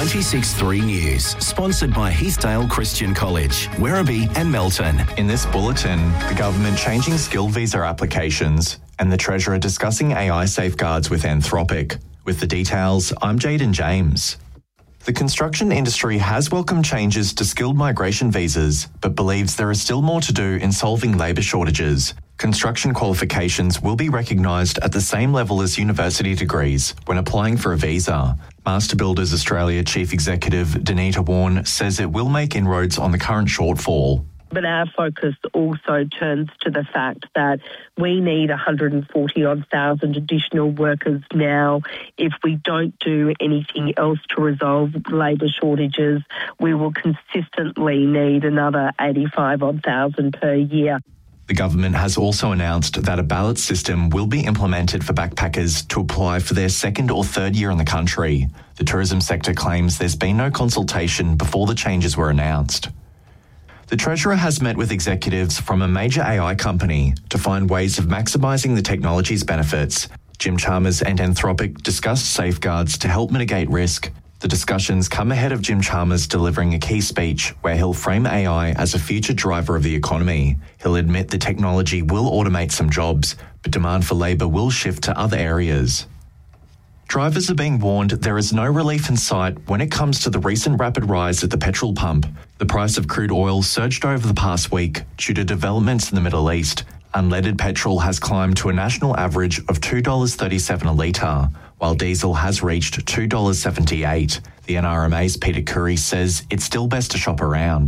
96.3 News, sponsored by Heathdale Christian College, Werribee and Melton. In this bulletin, the government changing skilled visa applications and the Treasurer discussing AI safeguards with Anthropic. With the details, I'm Jaden James. The construction industry has welcomed changes to skilled migration visas, but believes there is still more to do in solving labour shortages. Construction qualifications will be recognised at the same level as university degrees when applying for a visa. Master Builders Australia Chief Executive Danita Warren says it will make inroads on the current shortfall. But our focus also turns to the fact that we need 140,000 additional workers now. If we don't do anything else to resolve labour shortages, we will consistently need another 85,000 per year. The government has also announced that a ballot system will be implemented for backpackers to apply for their second or third year in the country. The tourism sector claims there's been no consultation before the changes were announced. The Treasurer has met with executives from a major AI company to find ways of maximising the technology's benefits. Jim Chalmers and Anthropic discussed safeguards to help mitigate risk. The discussions come ahead of Jim Chalmers delivering a key speech where he'll frame AI as a future driver of the economy. He'll admit the technology will automate some jobs, but demand for labour will shift to other areas. Drivers are being warned there is no relief in sight when it comes to the recent rapid rise at the petrol pump. The price of crude oil surged over the past week due to developments in the Middle East. Unleaded petrol has climbed to a national average of $2.37 a litre, while diesel has reached $2.78. The NRMA's Peter Curry says it's still best to shop around.